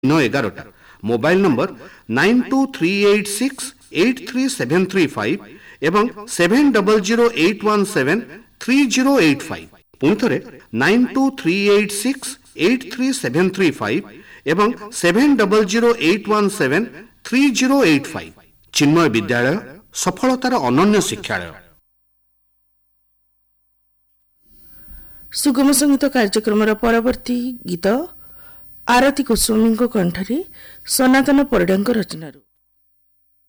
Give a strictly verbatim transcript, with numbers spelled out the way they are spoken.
ଦିନ ଏଗାରଟା। Mobile number nine two three eight six eight three seven three five ଏବଂ seven double zero eight one seven three zero eight five. ପୁଣି ଥରେ nine two three eight six eight three seven three five ଏବଂ seven double zero eight one seven three zero eight five. Chinmay ବିଦ୍ୟାଳୟ, ସଫଳତାର ଅନନ୍ୟ ଶିକ୍ଷାଳୟ। ସୁଗମ ସଙ୍ଗୀତ କାର୍ଯ୍ୟକ୍ରମର ପରବର୍ତ୍ତୀ ଗୀତ ଆରତୀ ଗୋସ୍ୱାମୀଙ୍କ କଣ୍ଠରେ ସନାତନ ପରିଡ଼ାଙ୍କ ରଚନାରୁ।